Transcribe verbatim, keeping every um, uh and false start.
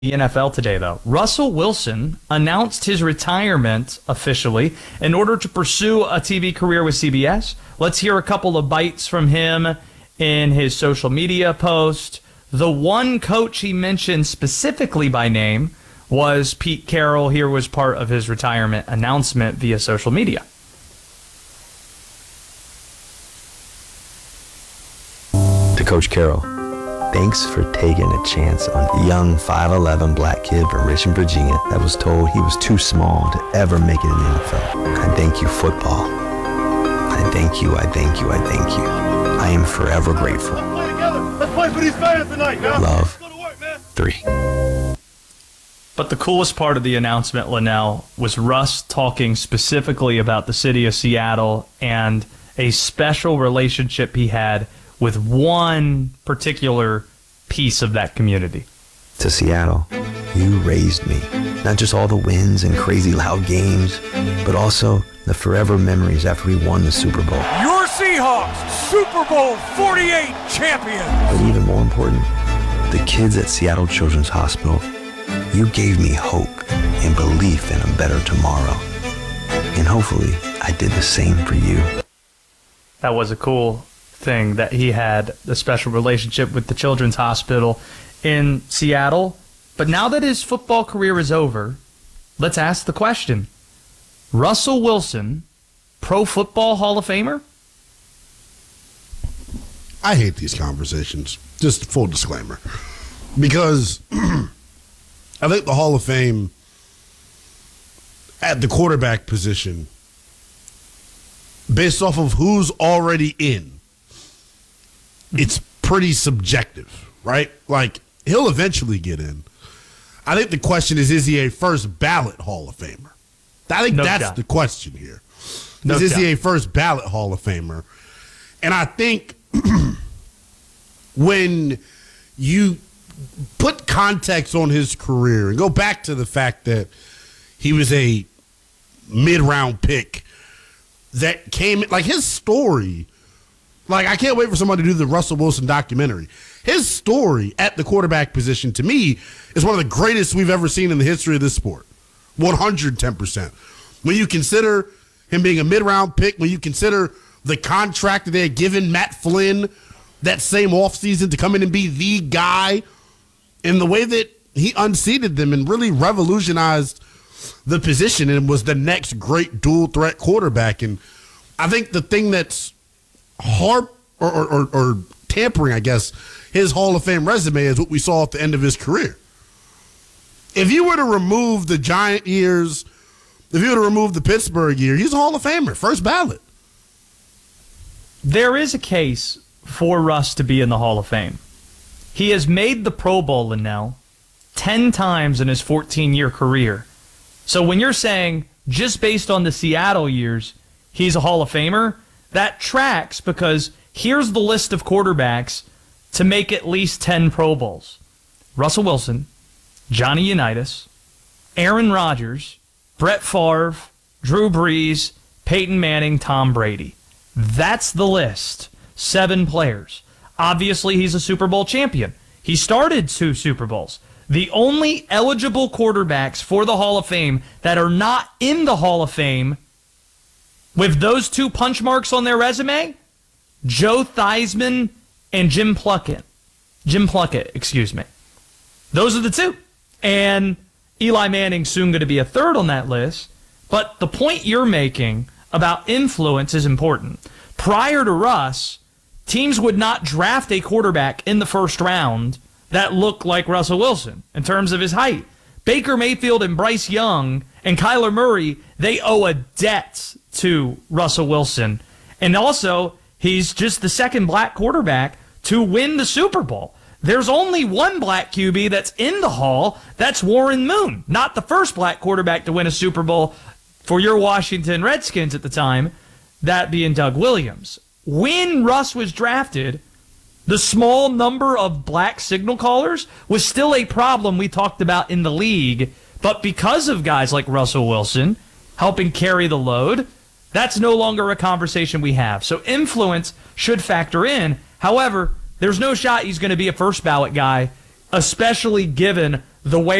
The N F L today, though. Russell Wilson announced his retirement officially in order to pursue a T V career with C B S. Let's hear a couple of bites from him in his social media post. The one coach he mentioned specifically by name was Pete Carroll. Here was part of his retirement announcement via social media. To Coach Carroll, thanks for taking a chance on a young five eleven black kid from Richmond, Virginia that was told he was too small to ever make it in the N F L. I thank you, football. I thank you, I thank you, I thank you. I am forever grateful. Let's play together. Let's play for these fans tonight, man. Love, Let's go to work, man. three. But the coolest part of the announcement, Linnell, was Russ talking specifically about the city of Seattle and a special relationship he had with one particular piece of that community. To Seattle, you raised me. Not just all the wins and crazy loud games, but also the forever memories after we won the Super Bowl. Your Seahawks, Super Bowl forty-eight champions. But even more important, the kids at Seattle Children's Hospital, you gave me hope and belief in a better tomorrow. And hopefully, I did the same for you. That was a cool thing that he had a special relationship with the Children's Hospital in Seattle. But now that his football career is over, let's ask the question. Russell Wilson, Pro Football Hall of Famer? I hate these conversations. Just full disclaimer. Because I think the Hall of Fame at the quarterback position, based off of who's already in, it's pretty subjective, right? Like, he'll eventually get in. I think the question is, is he a first ballot Hall of Famer? I think No that's doubt. the question here. No is, is he doubt. a first ballot Hall of Famer? And I think when you put context on his career and go back to the fact that he was a mid-round pick that came, like his story, like I can't wait for somebody to do the Russell Wilson documentary. His story at the quarterback position, to me, is one of the greatest we've ever seen in the history of this sport. one hundred ten percent. When you consider him being a mid-round pick, when you consider the contract that they had given Matt Flynn that same offseason to come in and be the guy, and the way that he unseated them and really revolutionized the position and was the next great dual-threat quarterback. And I think the thing that's hard or, or, or, or tampering, I guess, his Hall of Fame resume is what we saw at the end of his career. If you were to remove the Giant years, if you were to remove the Pittsburgh year, he's a Hall of Famer, first ballot. There is a case for Russ to be in the Hall of Fame. He has made the Pro Bowl, Linnell, ten times in his fourteen-year career. So when you're saying, just based on the Seattle years, he's a Hall of Famer, that tracks because here's the list of quarterbacks to make at least ten Pro Bowls. Russell Wilson, Johnny Unitas, Aaron Rodgers, Brett Favre, Drew Brees, Peyton Manning, Tom Brady. That's the list. Seven players. Obviously, he's a Super Bowl champion. He started two Super Bowls. The only eligible quarterbacks for the Hall of Fame that are not in the Hall of Fame with those two punch marks on their resume, Joe Theismann and Jim Plunkett. Jim Plunkett, excuse me. Those are the two. And Eli Manning's soon going to be a third on that list. But the point you're making about influence is important. Prior to Russ, teams would not draft a quarterback in the first round that looked like Russell Wilson in terms of his height. Baker Mayfield and Bryce Young and Kyler Murray, they owe a debt to Russell Wilson. And also, he's just the second black quarterback to win the Super Bowl. There's only one black Q B that's in the Hall. That's Warren Moon, not the first black quarterback to win a Super Bowl for your Washington Redskins at the time, that being Doug Williams. When Russ was drafted, the small number of black signal callers was still a problem we talked about in the league, but because of guys like Russell Wilson helping carry the load, that's no longer a conversation we have. So influence should factor in. However, there's no shot he's going to be a first ballot guy, especially given the way